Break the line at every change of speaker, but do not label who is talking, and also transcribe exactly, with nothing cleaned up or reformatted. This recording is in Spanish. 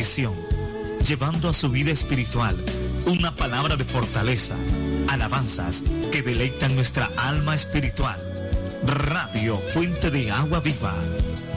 bendición, llevando a su vida espiritual una palabra de fortaleza, alabanzas que deleitan nuestra alma espiritual. Radio Fuente de Agua Viva,